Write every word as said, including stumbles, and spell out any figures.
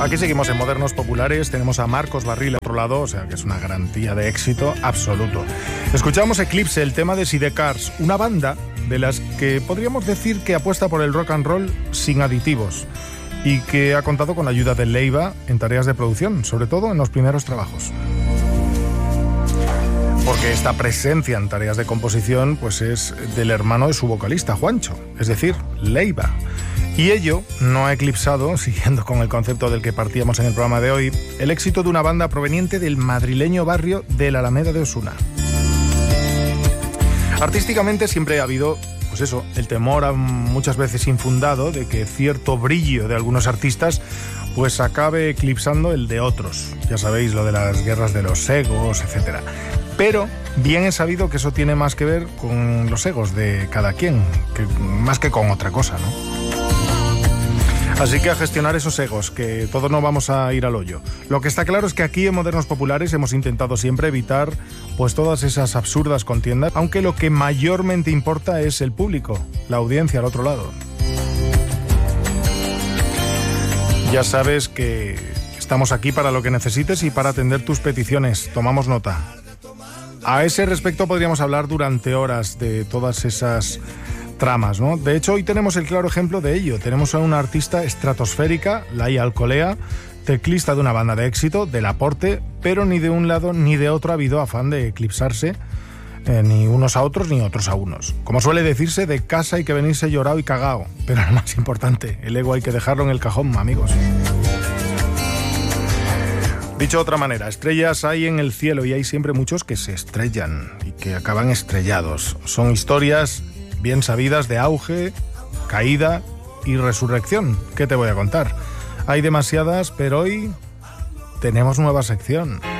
Aquí seguimos en Modernos Populares, tenemos a Marcos Barril al otro lado, o sea que es una garantía de éxito absoluto. Escuchamos Eclipse, el tema de Sidecars, una banda de las que podríamos decir que apuesta por el rock and roll sin aditivos y que ha contado con la ayuda de Leiva en tareas de producción, sobre todo en los primeros trabajos. Porque esta presencia en tareas de composición pues es del hermano de su vocalista, Juancho, es decir, Leiva. Y ello no ha eclipsado, siguiendo con el concepto del que partíamos en el programa de hoy, el éxito de una banda proveniente del madrileño barrio de la Alameda de Osuna. Artísticamente siempre ha habido, pues eso, el temor muchas veces infundado de que cierto brillo de algunos artistas pues acabe eclipsando el de otros. Ya sabéis, lo de las guerras de los egos, etcétera. Pero bien es sabido que eso tiene más que ver con los egos de cada quien, que, más que con otra cosa, ¿no? Así que a gestionar esos egos, que todos no vamos a ir al hoyo. Lo que está claro es que aquí en Modernos Populares hemos intentado siempre evitar pues todas esas absurdas contiendas, aunque lo que mayormente importa es el público, la audiencia al otro lado. Ya sabes que estamos aquí para lo que necesites y para atender tus peticiones. Tomamos nota. A ese respecto podríamos hablar durante horas de todas esas tramas, ¿no? De hecho, hoy tenemos el claro ejemplo de ello. Tenemos a una artista estratosférica, Laia Alcolea, teclista de una banda de éxito, del Aporte, pero ni de un lado ni de otro ha habido afán de eclipsarse, eh, ni unos a otros ni otros a unos. Como suele decirse, de casa hay que venirse llorado y cagao, pero lo más importante, el ego hay que dejarlo en el cajón, amigos. Dicho de otra manera, estrellas hay en el cielo y hay siempre muchos que se estrellan y que acaban estrellados. Son historias bien sabidas de auge, caída y resurrección. ¿Qué te voy a contar? Hay demasiadas, pero hoy tenemos nueva sección.